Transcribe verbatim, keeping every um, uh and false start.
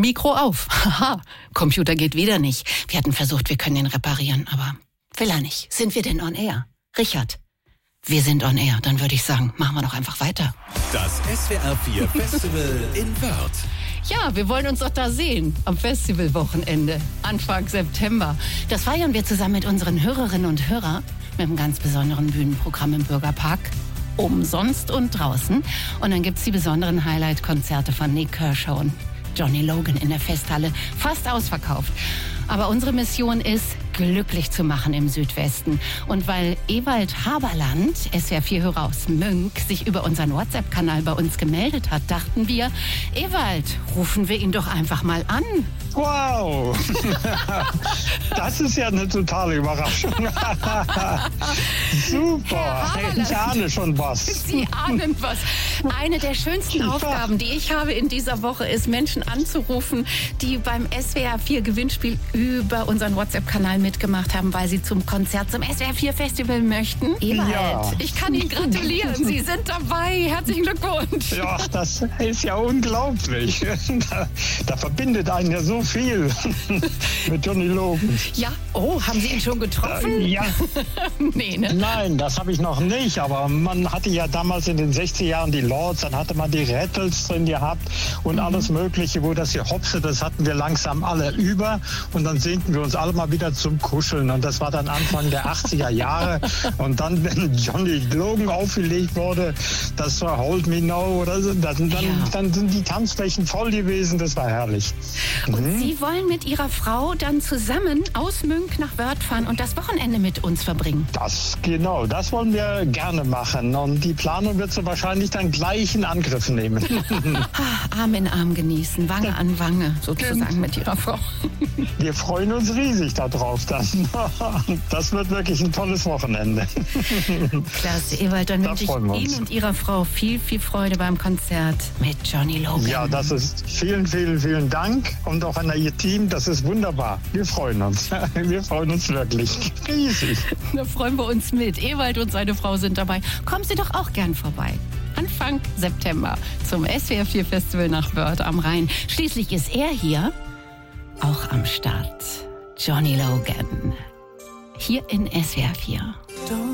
Mikro auf. Haha, Computer geht wieder nicht. Wir hatten versucht, wir können ihn reparieren, aber will er nicht. Sind wir denn on air? Richard, wir sind on air. Dann würde ich sagen, machen wir doch einfach weiter. Das S W R vier Festival in Wörth. Ja, wir wollen uns doch da sehen am Festivalwochenende, Anfang September. Das feiern wir zusammen mit unseren Hörerinnen und Hörern mit einem ganz besonderen Bühnenprogramm im Bürgerpark. Umsonst und draußen. Und dann gibt's die besonderen Highlight-Konzerte von Nik Kershaw und Johnny Logan in der Festhalle. Fast ausverkauft. Aber unsere Mission ist, glücklich zu machen im Südwesten. Und weil Ewald Haberland, S W R vier Hörer aus Münck, sich über unseren WhatsApp-Kanal bei uns gemeldet hat, dachten wir, Ewald, rufen wir ihn doch einfach mal an. Wow! Das ist ja eine totale Überraschung. Super! Ich ahne schon was. Sie ahnen was. Eine der schönsten ja. Aufgaben, die ich habe in dieser Woche, ist, Menschen anzurufen, die beim S W R vier Gewinnspiel über unseren WhatsApp-Kanal mitgemacht haben, weil sie zum Konzert zum S W R vier Festival möchten. Ewald, ja. Ich kann Ihnen gratulieren. Sie sind dabei. Herzlichen Glückwunsch. Ja, das ist ja unglaublich. Da, da verbindet einen ja so viel mit Johnny Logan. Ja, oh, haben Sie ihn schon getroffen? Äh, ja. Nee, ne? Nein, das habe ich noch nicht, aber man hatte ja damals in den sechziger Jahren die Lords, dann hatte man die Rattles drin gehabt und mhm. alles Mögliche, wo das hier Hopse, das hatten wir langsam alle über und dann sehnten wir uns alle mal wieder zum Kuscheln und das war dann Anfang der achtziger Jahre und dann, wenn Johnny Logan aufgelegt wurde, das war Hold Me Now oder so, dann, dann, ja. dann sind die Tanzflächen voll gewesen, das war herrlich. Und mhm. Sie wollen mit Ihrer Frau dann zusammen aus Münck nach Wörth fahren und das Wochenende mit uns verbringen. Das, genau, das wollen wir gerne machen. Und die Planung wird so wahrscheinlich dann gleich in Angriff nehmen. Arm in Arm genießen, Wange an Wange, sozusagen mit Ihrer Frau. Wir freuen uns riesig darauf dann. Das wird wirklich ein tolles Wochenende. Klasse, Ewald, dann wünsche ich Ihnen und Ihrer Frau viel, viel Freude beim Konzert mit Johnny Logan. Ja, das ist vielen, vielen, vielen Dank und auch an Ihr Team, das ist wunderbar. Wir freuen uns. Wir freuen uns wirklich riesig. Da freuen wir uns mit. Ewald und seine Frau sind dabei. Kommen Sie doch auch gern vorbei. Anfang September zum S W R vier Festival nach Wörth am Rhein. Schließlich ist er hier auch am Start. Johnny Logan. Hier in S W R vier.